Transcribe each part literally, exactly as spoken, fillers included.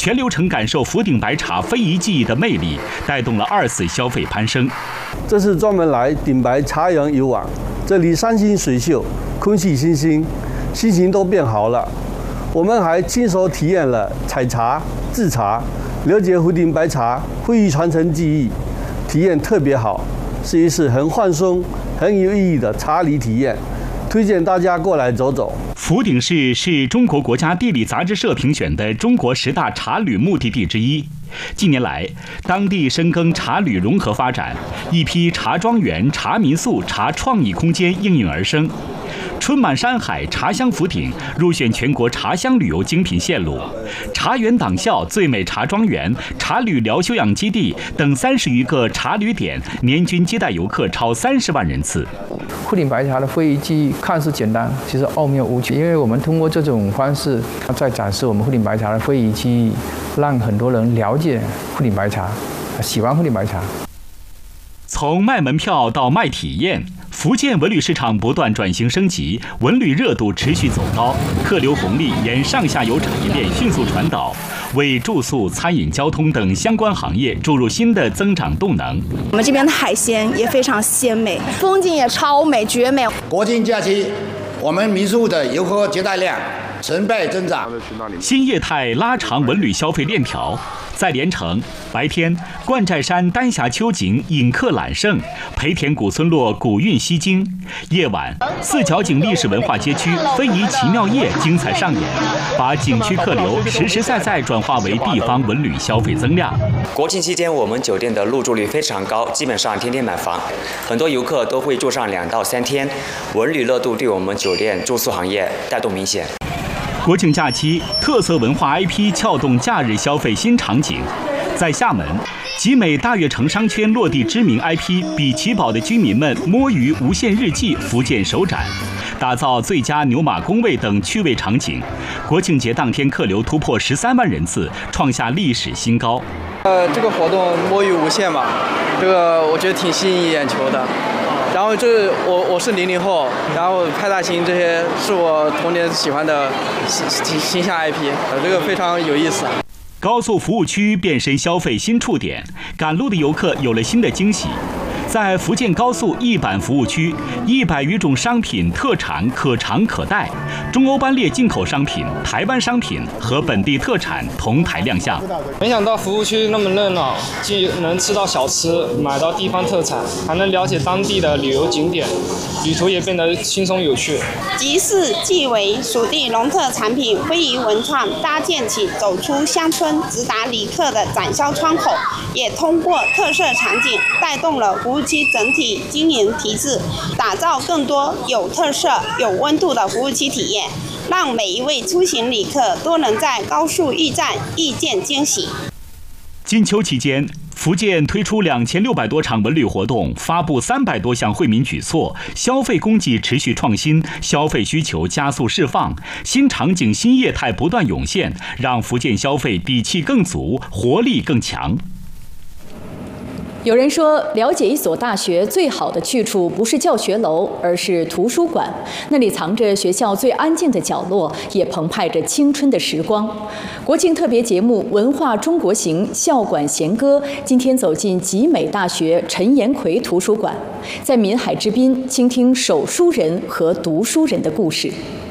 全流程感受福鼎白茶非遗技艺的魅力，带动了二次消费攀升。 这是专门来鼎白茶园游玩，这里山清水秀，空气清新，心情都变好了。我们还亲手体验了采茶、制茶，了解福鼎白茶非遗传承技艺，体验特别好，是一次很放松、很有意义的茶礼体验，推荐大家过来走走。 福鼎市是中国国家地理杂志社评选的中国十大茶旅目的地之一。近年来，当地深耕茶旅融合发展，一批茶庄园、茶民宿、茶创意空间应运而生。春满山海，茶香福鼎入选全国茶香旅游精品线路。茶园党校、最美茶庄园、茶旅疗休养基地等三十余个茶旅点，年均接待游客超三十万人次。 福鼎白茶的非遗技艺看似简单，其实奥妙无穷。因为我们通过这种方式，在展示我们福鼎白茶的非遗技艺，让很多人了解福鼎白茶，喜欢福鼎白茶。 从卖门票到卖体验，福建文旅市场不断转型升级，文旅热度持续走高，客流红利沿上下游产业链迅速传导，为住宿、餐饮、交通等相关行业注入新的增长动能。 我们这边的海鲜也非常鲜美，风景也超美绝美。 国庆假期，我们民宿的游客接待量成倍增长。 新业态拉长文旅消费链条。在连城，白天冠寨山丹霞秋景引客揽胜，培田古村落古韵吸睛；夜晚，四角井历史文化街区非遗奇妙夜精彩上演，把景区客流实实在在转化为地方文旅消费增量。 国庆期间，我们酒店的入住率非常高，基本上天天满房，很多游客都会住上两到三天，文旅热度对我们酒店住宿行业带动明显。 国庆假期，特色文化 I P 撬动假日消费新场景。在厦门，集美大悦城商圈落地知名 I P 比奇堡的居民们摸鱼无限日记福建首展，打造最佳牛马工位等趣味场景。国庆节当天客流突破十三万人次，创下历史新高。 呃，这个活动摸鱼无限嘛，这个我觉得挺吸引眼球的。然后这我我是零零后，然后派大星这些是我童年喜欢的形形象 I P， 呃，这个非常有意思。 高速服务区变身消费新触点，赶路的游客有了新的惊喜。在福建高速一板服务区，一百余种商品特产可尝可带，中欧班列进口商品、台湾商品和本地特产同台亮相。 没想到服务区那么热闹，既能吃到小吃，买到地方特产，还能了解当地的旅游景点，旅途也变得轻松有趣。 集市即为属地农特产品非遗文创搭建起走出乡村直达旅客的展销窗口，也通过特色场景带动了服务区整体经营提质，打造更多有特色、有温度的服务区体验，让每一位出行旅客都能在高速驿站遇见惊喜。 金秋期间，福建推出两千六百多场文旅活动，发布三百多项惠民举措，消费供给持续创新，消费需求加速释放，新场景、新业态不断涌现，让福建消费底气更足，活力更强。 有人说，了解一所大学最好的去处不是教学楼，而是图书馆。那里藏着学校最安静的角落，也澎湃着青春的时光。国庆特别节目《文化中国行·校馆弦歌》今天走进集美大学陈延奎图书馆，在闽海之滨倾听手书人和读书人的故事。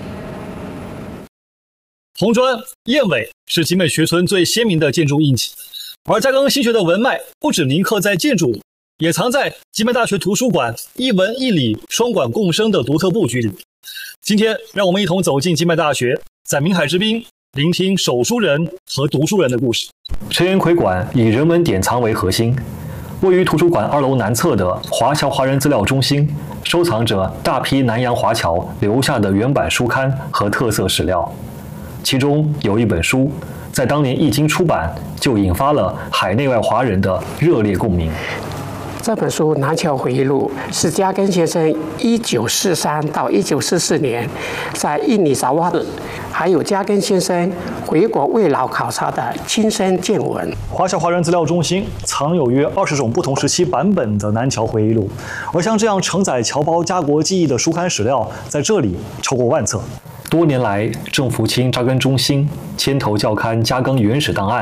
红砖、燕尾是集美学村最鲜明的建筑印记。而嘉庚新学的文脉不只铭刻在建筑里，也藏在集美大学图书馆一文一理双馆共生的独特布局里。今天，让我们一同走进集美大学，在闽海之滨聆听手书人和读书人的故事。 陈延奎馆以人文典藏为核心，位于图书馆二楼南侧的华侨华人资料中心，收藏着大批南洋华侨留下的原版书刊和特色史料。其中有一本书，在当年一经出版，就引发了海内外华人的热烈共鸣。 这本书《南侨回忆录》是嘉庚先生一九四三到一九四四年在印尼爪哇的，还有嘉庚先生回国慰劳考察的亲身见闻。 华侨华人资料中心藏有约二十种不同时期版本的南侨回忆录，而像这样承载侨胞家国记忆的书刊史料，在这里超过万册。 多年来，郑福清扎根中心牵头校刊嘉庚原始档案。